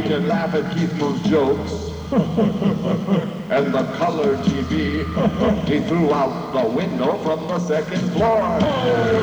can laugh at Keith Moon's jokes. And the color TV, he threw out the window from the second floor.